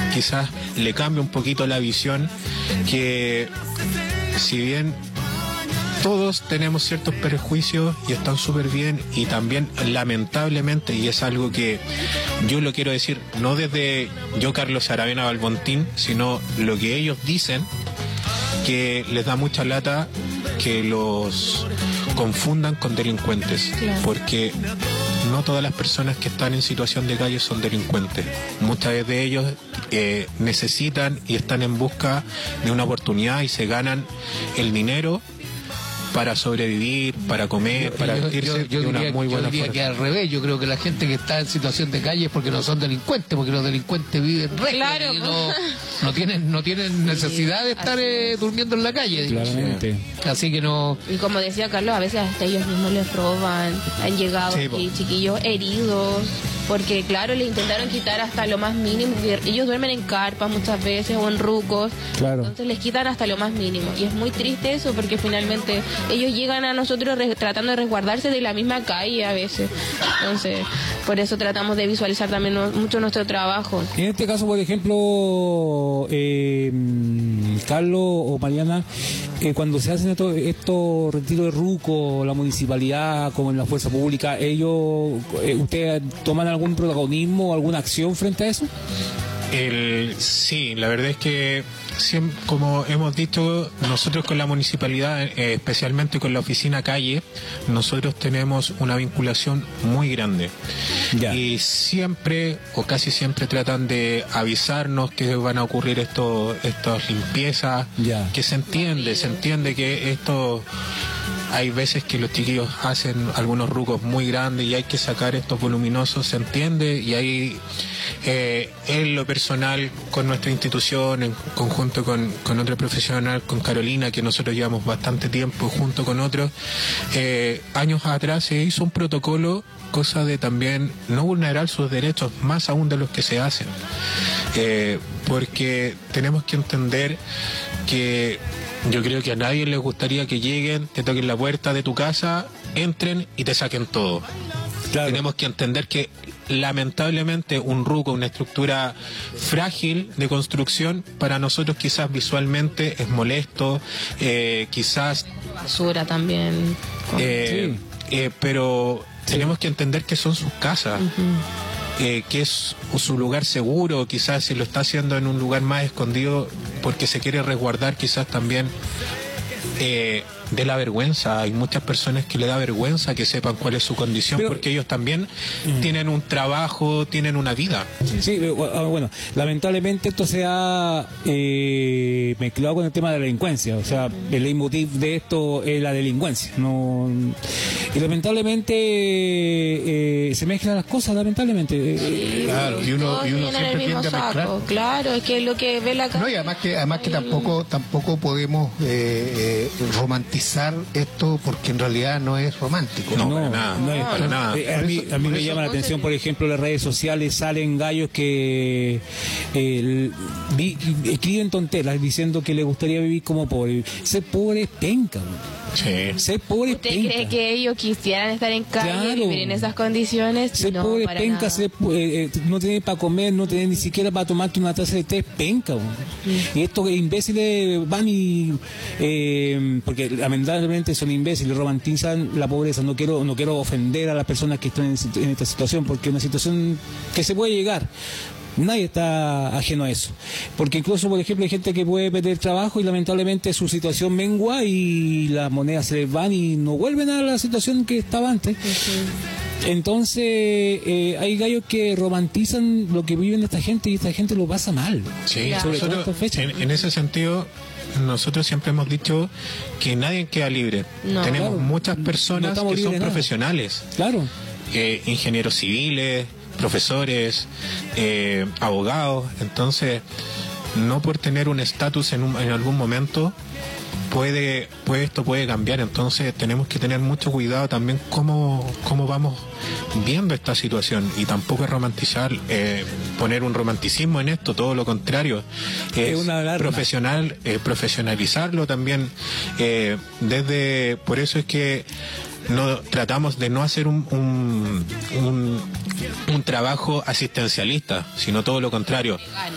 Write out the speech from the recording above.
quizás le cambie un poquito la visión, que si bien todos tenemos ciertos prejuicios y están súper bien, y también lamentablemente, y es algo que yo lo quiero decir no desde yo Carlos Aravena Balbontín, sino lo que ellos dicen, que les da mucha lata que los confundan con delincuentes, claro, porque no todas las personas que están en situación de calle son delincuentes. Muchas de ellos necesitan y están en busca de una oportunidad y se ganan el dinero para sobrevivir, para comer, para vestirse de una muy buena forma. Yo diría que al revés, yo creo que la gente que está en situación de calle es porque no son delincuentes, porque los delincuentes viven claro, y no tienen necesidad de estar durmiendo en la calle. Claramente. Así que no... Y como decía Carlos, a veces hasta ellos mismos les roban, han llegado aquí chiquillos heridos, porque claro, le intentaron quitar hasta lo más mínimo, ellos duermen en carpas muchas veces o en rucos, claro, entonces les quitan hasta lo más mínimo, y es muy triste eso, porque finalmente ellos llegan a nosotros tratando de resguardarse de la misma calle a veces, entonces por eso tratamos de visualizar también mucho nuestro trabajo. En este caso, por ejemplo, Carlos o Mariana, cuando se hacen estos retiros de ruco, la municipalidad, como en la fuerza pública, ellos, ¿ustedes toman algún protagonismo, alguna acción frente a eso? Sí, la verdad es que, como hemos dicho, nosotros con la municipalidad, especialmente con la oficina calle, nosotros tenemos una vinculación muy grande. Ya. Y siempre, o casi siempre, tratan de avisarnos que van a ocurrir estas limpiezas, ya, que se entiende que esto... Hay veces que los chiquillos hacen algunos rucos muy grandes y hay que sacar estos voluminosos, se entiende, y ahí en lo personal, con nuestra institución, en conjunto con otro profesional, con Carolina, que nosotros llevamos bastante tiempo junto con otros, años atrás se hizo un protocolo, cosa de también no vulnerar sus derechos, más aún de los que se hacen, porque tenemos que entender que yo creo que a nadie les gustaría que lleguen, te toquen la puerta de tu casa, entren y te saquen todo. Claro. Tenemos que entender que lamentablemente un ruco, una estructura frágil de construcción, para nosotros quizás visualmente es molesto, quizás... Basura también. Pero tenemos que entender que son sus casas. Que es su lugar seguro, quizás si lo está haciendo en un lugar más escondido porque se quiere resguardar quizás también de la vergüenza. Hay muchas personas que le da vergüenza que sepan cuál es su condición, porque ellos también tienen un trabajo, tienen una vida. Sí, bueno, lamentablemente esto se ha mezclado con el tema de la delincuencia, o sea, el leitmotiv de esto es la delincuencia, no, y lamentablemente se mezclan las cosas, lamentablemente. Claro, y uno siempre el mismo tiende a mezclar. saco, claro, es que es lo que ve la cara. No, y además que tampoco podemos romantizar esto, porque en realidad no es romántico. No, no es para nada. A mí me llama la atención, por ejemplo, en las redes sociales salen gallos que escriben tonteras diciendo que les gustaría vivir como pobre. Ser pobre es penca, sí. Ser pobre es ¿Usted penca. cree que ellos quisieran estar en calle, claro, vivir en esas condiciones? Ser no, pobre es para penca, nada. no tener para comer, no tener ni siquiera para tomarte una taza de té es penca. Y estos imbéciles van y porque lamentablemente son imbéciles, romantizan la pobreza. No quiero ofender a las personas que están en esta situación, porque es una situación que se puede llegar. Nadie está ajeno a eso, porque incluso, por ejemplo, hay gente que puede perder trabajo y lamentablemente su situación mengua y las monedas se les van y no vuelven a la situación que estaba antes. Entonces hay gallos que romantizan lo que viven esta gente y esta gente lo pasa mal. Sí, sobre todo en estas fechas. En ese sentido, nosotros siempre hemos dicho que nadie queda libre. No. Tenemos Claro, muchas personas no que son libres, profesionales, Claro. ingenieros civiles, profesores, abogados. Entonces, no por tener un estatus en algún momento esto puede cambiar. Entonces tenemos que tener mucho cuidado también cómo vamos viendo esta situación, y tampoco es romantizar, poner un romanticismo en esto, todo lo contrario, es una alarma. profesionalizarlo también, por eso es que tratamos de no hacer un trabajo asistencialista, sino todo lo contrario,